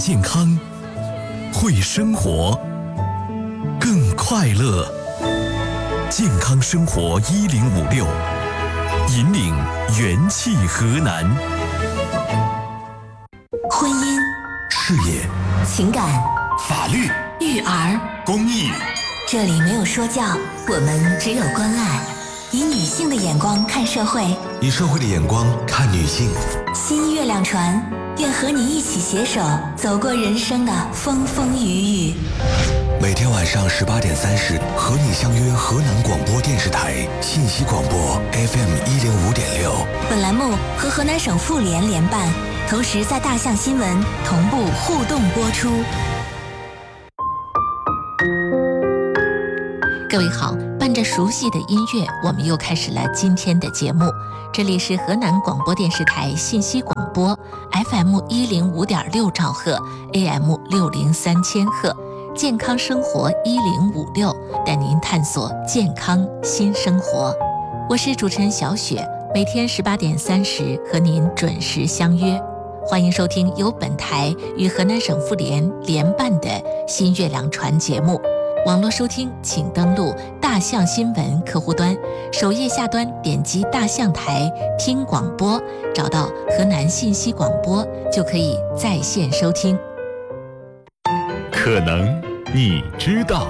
健康，会生活，更快乐。健康生活1056，引领元气河南。 婚姻、 事业、 情感、 法律、 育儿、 公益， 这里没有说教，我们只有关爱。以女性的眼光看社会， 以社会的眼光看女性。 新月亮船愿和你一起携手走过人生的风风雨雨。 每天晚上18点30，和你相约河南广播电视台信息广播 FM105.6。 本栏目和河南省妇联联办，同时在大象新闻同步互动播出。 各位好，伴着熟悉的音乐，我们又开始了今天的节目。这里是河南广播电视台信息广播 FM105.6兆赫 AM603千赫，健康生活1056，带您探索健康新生活。我是主持人小雪，每天18点30和您准时相约。欢迎收听由本台与河南省妇联联办的新月亮船节目。网络收听请登录大象新闻客户端，首页下端点击大象台听广播，找到河南信息广播就可以在线收听。 可能你知道。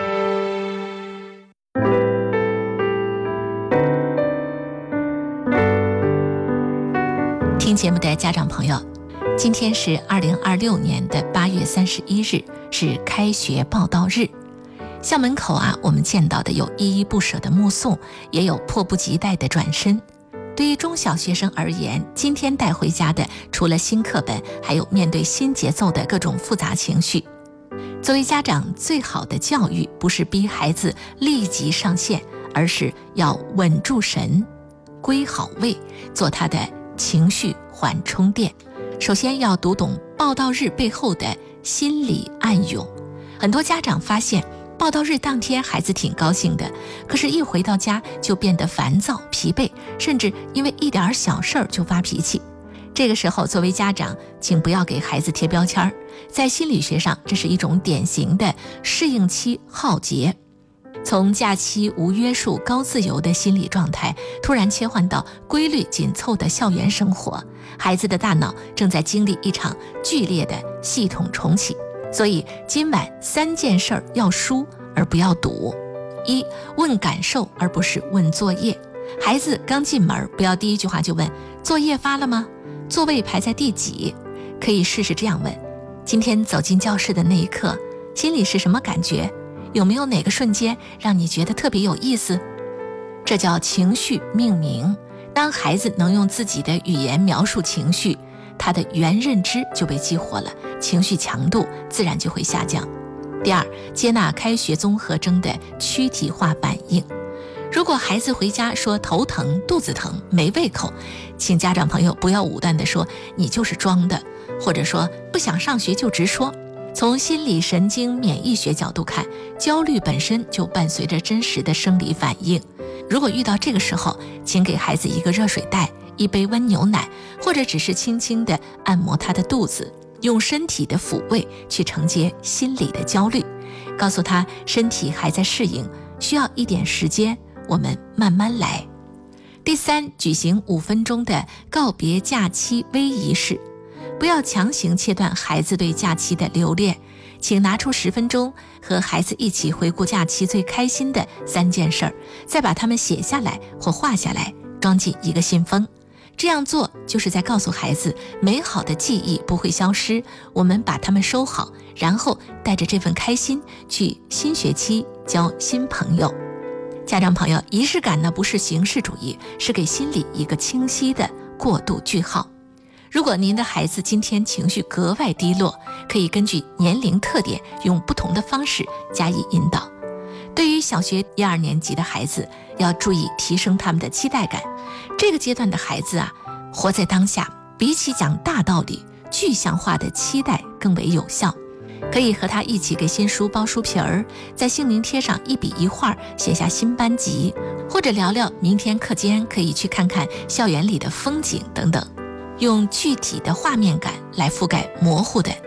听节目的家长朋友，今天是2026年的8月31日，是开学报到日。校门口我们见到的有依依不舍的目送，也有迫不及待的转身。对于中小学生而言，今天带回家的除了新课本，还有面对新节奏的各种复杂情绪。作为家长，最好的教育不是逼孩子立即上线，而是要稳住神，归好位，做他的情绪缓冲垫。首先要读懂报到日背后的心理暗涌。很多家长发现报到日当天孩子挺高兴的，可是一回到家就变得烦躁疲惫，甚至因为一点小事儿就发脾气。这个时候作为家长，请不要给孩子贴标签，在心理学上这是一种典型的适应期浩劫。从假期无约束高自由的心理状态突然切换到规律紧凑的校园生活，孩子的大脑正在经历一场剧烈的系统重启。所以今晚3件事儿要输而不要赌。1，问感受而不是问作业。孩子刚进门，不要第一句话就问作业发了吗？座位排在第几？可以试试这样问：今天走进教室的那一刻，心里是什么感觉？有没有哪个瞬间让你觉得特别有意思？这叫情绪命名。当孩子能用自己的语言描述情绪，他的原认知就被激活了，情绪强度自然就会下降。第2，接纳开学综合征的躯体化反应。如果孩子回家说头疼、肚子疼、没胃口，请家长朋友不要武断地说你就是装的，或者说不想上学就直说。从心理神经免疫学角度看，焦虑本身就伴随着真实的生理反应。如果遇到这个时候，请给孩子一个热水袋，一杯温牛奶，或者只是轻轻地按摩他的肚子，用身体的抚慰去承接心理的焦虑，告诉他身体还在适应，需要一点时间，我们慢慢来。第3，举行5分钟的告别假期微仪式。不要强行切断孩子对假期的留恋，请拿出10分钟和孩子一起回顾假期最开心的3件事儿，再把它们写下来或画下来，装进一个信封。这样做就是在告诉孩子，美好的记忆不会消失，我们把它们收好，然后带着这份开心去新学期交新朋友。家长朋友，仪式感呢不是形式主义，是给心里一个清晰的过渡句号。如果您的孩子今天情绪格外低落，可以根据年龄特点用不同的方式加以引导。对于小学1、2年级的孩子，要注意提升他们的期待感。这个阶段的孩子活在当下，比起讲大道理，具象化的期待更为有效。可以和他一起给新书包书皮儿，在姓名贴上一笔一画写下新班级，或者聊聊明天课间可以去看看校园里的风景等等。用具体的画面感来覆盖模糊的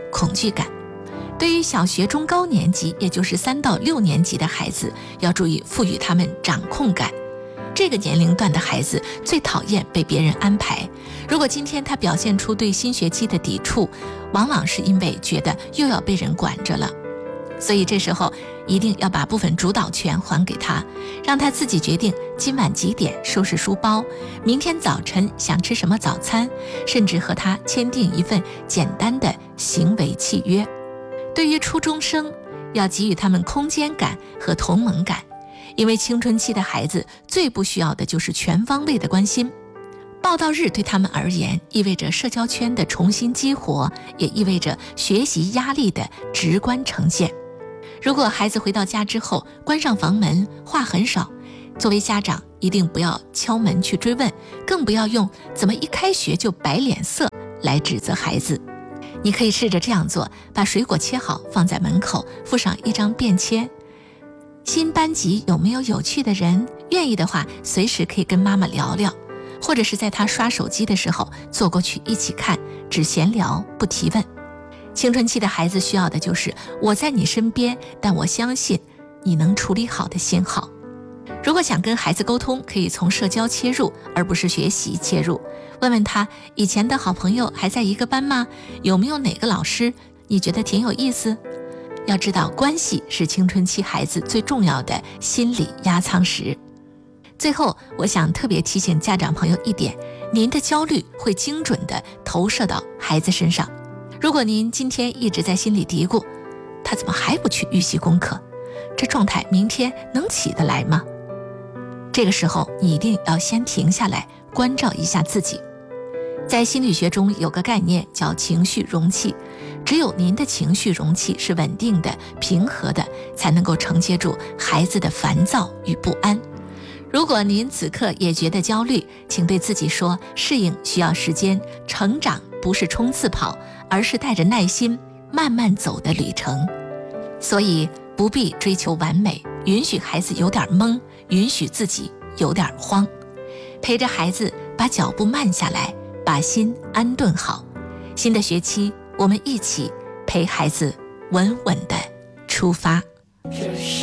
恐惧感。对于小学中高年级，也就是3到6年级的孩子，要注意赋予他们掌控感。这个年龄段的孩子最讨厌被别人安排，如果今天他表现出对新学期的抵触，往往是因为觉得又要被人管着了。所以这时候一定要把部分主导权还给他，让他自己决定今晚几点收拾书包，明天早晨想吃什么早餐，甚至和他签订一份简单的行为契约。对于初中生，要给予他们空间感和同盟感，因为青春期的孩子最不需要的就是全方位的关心。报到日对他们而言，意味着社交圈的重新激活，也意味着学习压力的直观呈现。如果孩子回到家之后关上房门，话很少，作为家长一定不要敲门去追问，更不要用怎么一开学就摆脸色来指责孩子。你可以试着这样做，把水果切好放在门口，附上一张便签。新班级有没有有趣的人？愿意的话随时可以跟妈妈聊聊，或者是在他刷手机的时候坐过去一起看，只闲聊不提问。青春期的孩子需要的就是我在你身边，但我相信你能处理好的信号。如果想跟孩子沟通，可以从社交切入，而不是学习切入。问问他以前的好朋友还在一个班吗？有没有哪个老师你觉得挺有意思？要知道，关系是青春期孩子最重要的心理压舱石。最后，我想特别提醒家长朋友一点，您的焦虑会精准地投射到孩子身上。如果您今天一直在心里嘀咕，他怎么还不去预习功课？这状态明天能起得来吗？这个时候你一定要先停下来，关照一下自己。在心理学中有个概念叫情绪容器，只有您的情绪容器是稳定的、平和的，才能够承接住孩子的烦躁与不安。如果您此刻也觉得焦虑，请对自己说，适应需要时间，成长不是冲刺跑，而是带着耐心慢慢走的旅程。所以不必追求完美，允许孩子有点懵，允许自己有点慌，陪着孩子把脚步慢下来，把心安顿好。新的学期，我们一起陪孩子稳稳地出发。